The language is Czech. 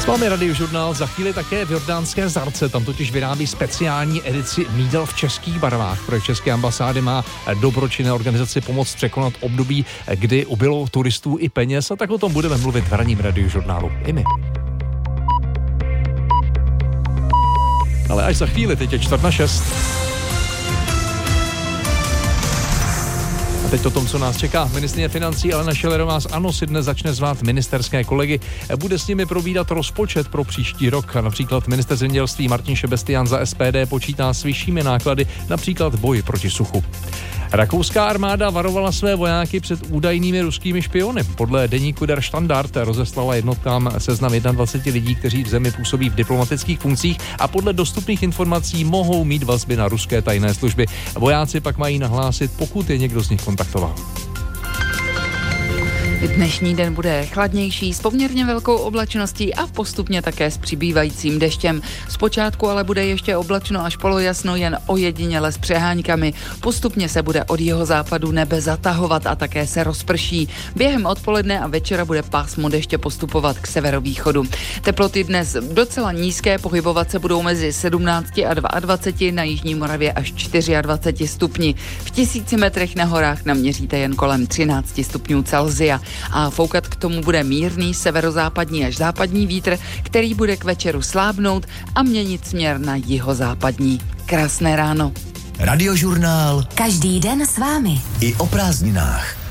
S vámi Radiožurnál, za chvíli také v jordánské Zarce, tam totiž vyrábí speciální edici mídel v českých barvách. Projekt České ambasády má dobročinné organizaci pomoct překonat období, kdy ubylo turistů i peněz, a tak o tom budeme mluvit v ranním Radiožurnálu i my. Ale až za chvíli, teď je 5:45. A teď o tom, co nás čeká. Ministryně financí Alena Schillerová z ANO si dnes začne zvát ministerské kolegy. Bude s nimi probírat rozpočet pro příští rok. Například ministr zemědělství Martin Šebestián za SPD počítá s vyššími náklady, například v boji proti suchu. Rakouská armáda varovala své vojáky před údajnými ruskými špiony. Podle deníku Der Standard rozeslala jednotkám seznam 21 lidí, kteří v zemi působí v diplomatických funkcích a podle dostupných informací mohou mít vazby na ruské tajné služby. Vojáci pak mají nahlásit, pokud je někdo z nich kontaktoval. Dnešní den bude chladnější s poměrně velkou oblačností a postupně také s přibývajícím deštěm. Zpočátku ale bude ještě oblačno až polojasno, jen ojediněle s přeháňkami. Postupně se bude od jihozápadu nebe zatahovat a také se rozprší. Během odpoledne a večera bude pásmo deště postupovat k severovýchodu. Teploty dnes docela nízké, pohybovat se budou mezi 17 a 22, na jižní Moravě až 24 stupni. V 1000 metrech na horách naměříte jen kolem 13 stupňů Celsia. A foukat k tomu bude mírný severozápadní až západní vítr, který bude k večeru slábnout a měnit směr na jihozápadní. Krásné ráno. Radiožurnál. Každý den s vámi. I o prázdninách.